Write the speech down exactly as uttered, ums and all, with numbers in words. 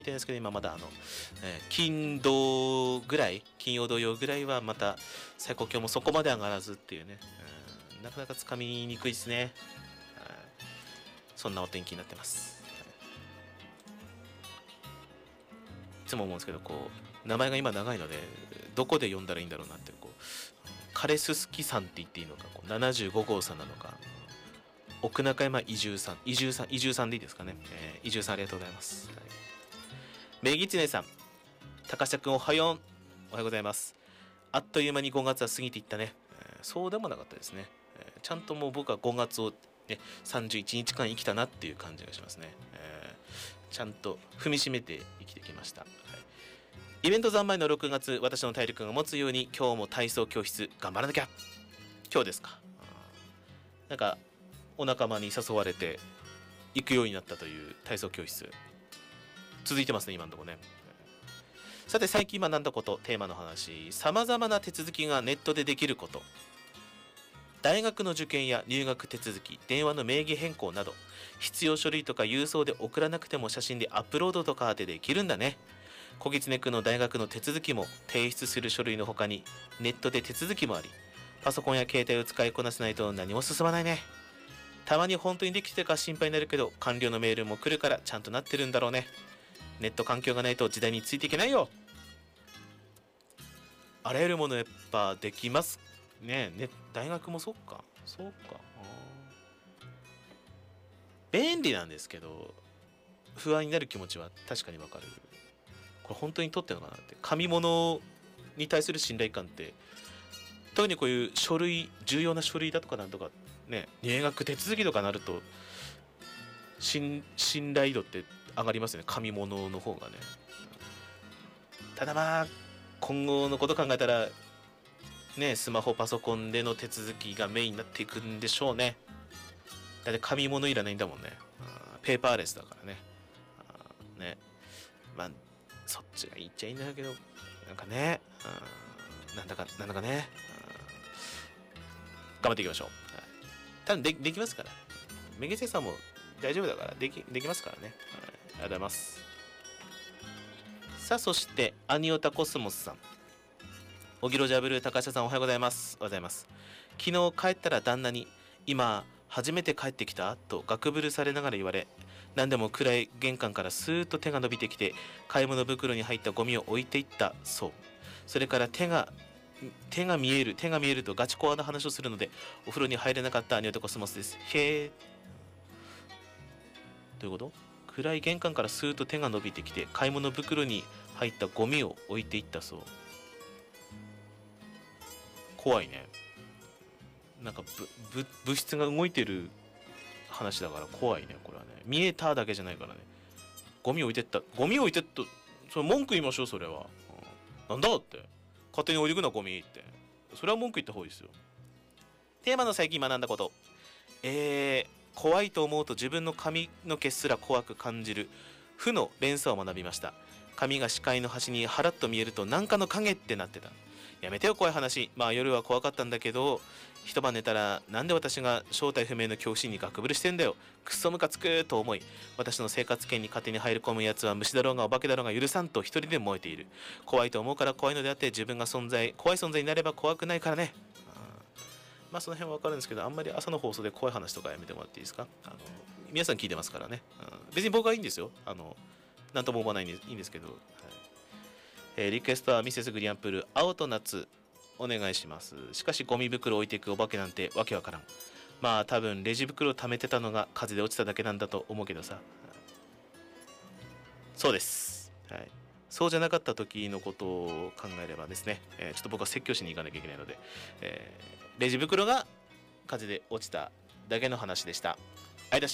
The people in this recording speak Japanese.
てるんですけど、今まだあの、えー金土ぐらい、金曜土曜ぐらいはまた最高気温もそこまで上がらずっていうね、うん、なかなかつかみにくいですね。はい、そんなお天気になってます。いつも思うんですけど、こう名前が今長いのでどこで呼んだらいいんだろうなって、こう枯すすきさんって言っていいのか、こうななじゅうご号さんなのか、奥中山移住さん、移住さん、移住さんでいいですかね。えー、移住さんありがとうございます。はい、めぎつねさん、高下くんおはよう。おはようございます。あっという間にごがつは過ぎていったね。えーそうでもなかったですね。えーちゃんともう僕はごがつを、ね、さんじゅういちにちかん生きたなっていう感じがしますね。えーちゃんと踏みしめて生きてきました。はい、イベント三昧のろくがつ、私の体力が持つように今日も体操教室頑張らなきゃ。今日ですか。なんかお仲間に誘われて行くようになったという体操教室続いてますね、今のところね。さて、最近学んだこと、テーマの話、さまざまな手続きがネットでできること。大学の受験や入学手続き、電話の名義変更など、必要書類とか郵送で送らなくても写真でアップロードとかでできるんだね。小狐くんの大学の手続きも提出する書類の他にネットで手続きもあり、パソコンや携帯を使いこなせないと何も進まないね。たまに本当にできてるか心配になるけど、完了のメールも来るからちゃんとなってるんだろうね。ネット環境がないと時代についていけないよ。あらゆるものやっぱできますね。ね、大学もそっか。そうか。便利なんですけど、不安になる気持ちは確かにわかる。これ本当にとってるのかなって。紙物に対する信頼感って、特にこういう書類、重要な書類だとかなんとか、ね、入学手続きとかなると、信信頼度って上がりますよね。紙物の方がね。ただまあ、今後のこと考えたら、ね、スマホ、パソコンでの手続きがメインになっていくんでしょうね。だって紙物いらないんだもんね。ペーパーレスだからね。ね。まあ、そっちが言っちゃいいんだけど、なんかね、なんだか、なんだかね、頑張っていきましょう。はい、多分でできますから。めげせさんも大丈夫だから、でき、できますからね。はい、ありがとうございます。さあ、そして、アニオタコスモスさん。おぎろジャブル高橋さんおはようございます。おはようございます。昨日帰ったら旦那に、今、初めて帰ってきたとガクブルされながら言われ、何でも暗い玄関からスーッと手が伸びてきて、買い物袋に入ったゴミを置いていったそう。それから手が、手が見える、手が見えるとガチコアな話をするので、お風呂に入れなかったアニオタコスモスです。へえ。どういうこと？暗い玄関からスーッと手が伸びてきて、買い物袋に入ったゴミを置いていったそう。怖いね。なんかぶ物質が動いてる話だから怖いね、これはね。見えただけじゃないからね。ゴミ置いてった。ゴミ置いてった。それ文句言いましょう、それは。うん、なんだって。勝手に置いてくな、ゴミって。それは文句言った方がいいですよ。テーマの最近学んだこと。えー、怖いと思うと自分の髪の毛すら怖く感じる負の連鎖を学びました。髪が視界の端にハラッと見えると何かの影ってなってた。やめてよ怖い話。まあ夜は怖かったんだけど、一晩寝たらなんで私が正体不明の恐怖心にガクブルしてんだよ。くっそムカつくと思い、私の生活圏に勝手に入り込むやつは虫だろうがお化けだろうが許さんと一人で燃えている。怖いと思うから怖いのであって、自分が存在怖い存在になれば怖くないからね。まあその辺は分かるんですけど、あんまり朝の放送で怖い話とかやめてもらっていいですか。あの皆さん聞いてますからね、うん、別に僕はいいんですよ。あのなんとも思わないんでいいんですけど、はい。えーリクエストはミセスグリアンプール青と夏お願いします。しかしゴミ袋置いていくお化けなんてわけわからん。まあ多分レジ袋貯めてたのが風で落ちただけなんだと思うけどさ。そうです、はい、そうじゃなかった時のことを考えればですね、えーちょっと僕は説教しに行かなきゃいけないので、えーレジ袋が風で落ちただけの話でした。